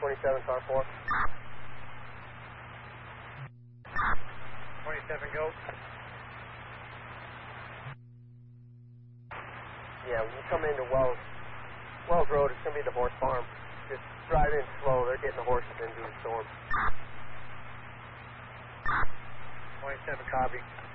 27, car 4. 27, go. Yeah, when you come into Wells Road, it's going to be the horse farm. Just drive in slow. They're getting the horses into the storm. 27, copy.